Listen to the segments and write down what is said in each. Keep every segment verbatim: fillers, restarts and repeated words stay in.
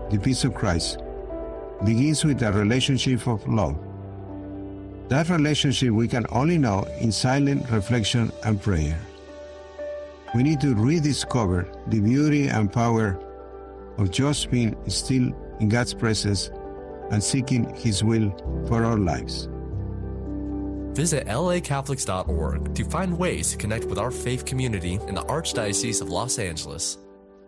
the peace of Christ, begins with a relationship of love. That relationship we can only know in silent reflection and prayer. We need to rediscover the beauty and power of just being still in God's presence and seeking His will for our lives. Visit L A Catholics dot org to find ways to connect with our faith community in the Archdiocese of Los Angeles.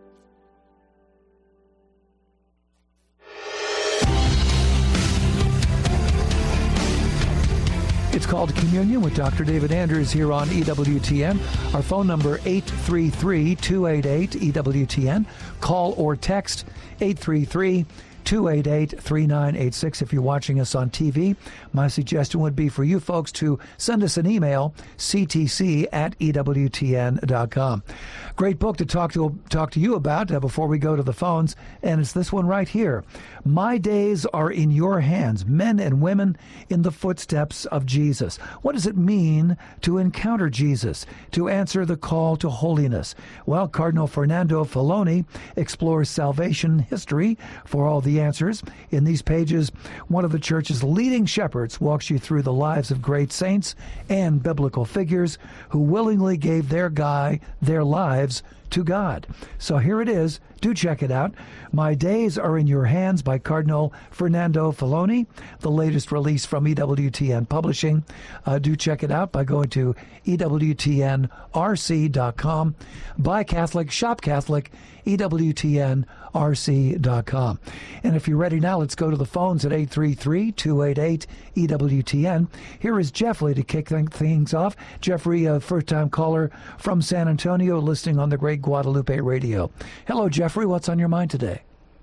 It's called Communion with Doctor David Anders here on E W T N. Our phone number, eight three three, two eight eight, E W T N. Call or text eight three three, two eight eight, three nine eight six. If you're watching us on T V, my suggestion would be for you folks to send us an email, c t c at e w t n dot com. Great book to talk to talk to you about uh, before we go to the phones, and it's this one right here. My Days Are in Your Hands, Men and Women in the Footsteps of Jesus. What does it mean to encounter Jesus, to answer the call to holiness? Well, Cardinal Fernando Filoni explores salvation history for all the answers. In these pages, one of the Church's leading shepherds walks you through the lives of great saints and biblical figures who willingly gave their guy, their lives to God. So here it is. Do check it out. My Days Are in Your Hands by Cardinal Fernando Filoni, the latest release from E W T N Publishing. Uh, do check it out by going to E W T N R C dot com. Buy Catholic, shop Catholic, E W T N R C dot com. And if you're ready now, let's go to the phones at eight three three, two eight eight, E W T N. Here is Jeffrey to kick things off. Jeffrey, a first-time caller from San Antonio, listening on the Great Guadalupe Radio. Hello, Jeffrey. What's on your mind today?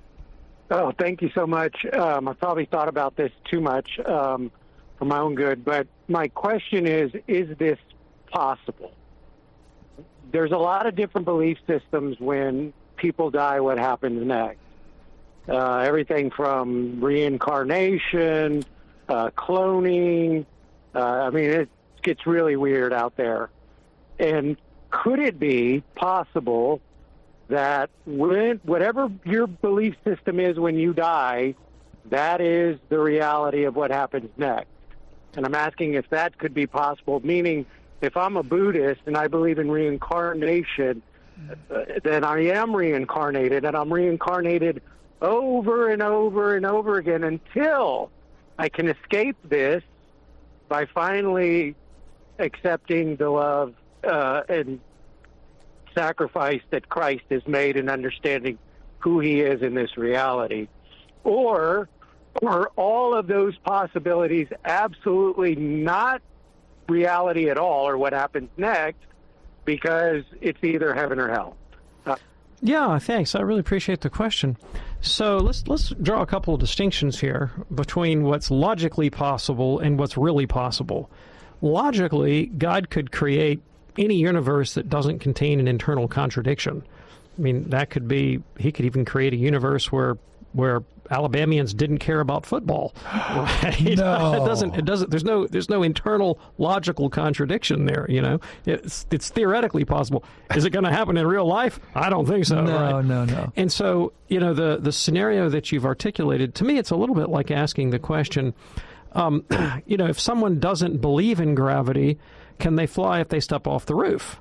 Oh, thank you so much. Um, I probably thought about this too much um, for my own good, but my question is, is this possible? There's a lot of different belief systems when people die, what happens next. Uh, everything from reincarnation, uh, cloning. Uh, I mean, it gets really weird out there. And could it be possible that when, whatever your belief system is when you die, that is the reality of what happens next? And I'm asking if that could be possible, meaning if I'm a Buddhist and I believe in reincarnation, uh, then I am reincarnated, and I'm reincarnated over and over and over again until I can escape this by finally accepting the love uh, and sacrifice that Christ has made and understanding who he is in this reality. Or are all of those possibilities absolutely not reality at all, or what happens next, because it's either heaven or hell? Uh, yeah, thanks. I really appreciate the question. So let's let's draw a couple of distinctions here between what's logically possible and what's really possible. Logically, God could create any universe that doesn't contain an internal contradiction. I mean, that could be, he could even create a universe where where Alabamians didn't care about football. Right? No. It doesn't it doesn't there's no there's no internal logical contradiction there, you know. It's it's theoretically possible. Is it going to happen in real life? I don't think so. No, right? no, no. And so, you know, the the scenario that you've articulated, to me it's a little bit like asking the question, um, you know, if someone doesn't believe in gravity, can they fly if they step off the roof?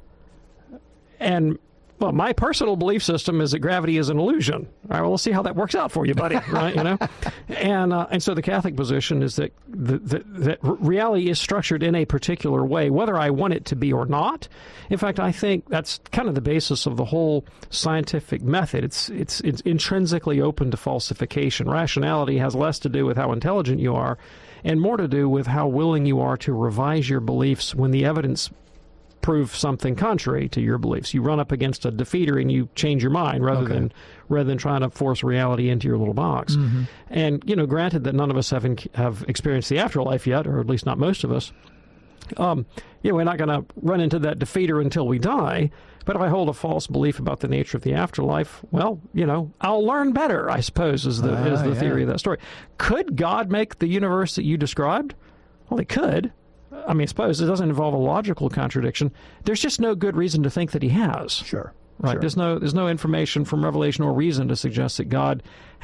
And, well, my personal belief system is that gravity is an illusion. All right, well, we'll see how that works out for you, buddy, right, you know? And uh, and so the Catholic position is that, the, the, that reality is structured in a particular way, whether I want it to be or not. In fact, I think that's kind of the basis of the whole scientific method. It's, it's, it's intrinsically open to falsification. Rationality has less to do with how intelligent you are and more to do with how willing you are to revise your beliefs when the evidence proves something contrary to your beliefs. You run up against a defeater and you change your mind rather okay. than rather than trying to force reality into your little box. Mm-hmm. And, you know, granted that none of us have, in, have experienced the afterlife yet, or at least not most of us, um, you know, we're not going to run into that defeater until we die. But if I hold a false belief about the nature of the afterlife, well, you know, I'll learn better, I suppose, is the, uh, is the yeah. theory of that story. Could God make the universe that you described? Well, he could. I mean, I suppose it doesn't involve a logical contradiction. There's just no good reason to think that he has. Sure. Right. Sure. There's no there's no information from revelation or reason to suggest that God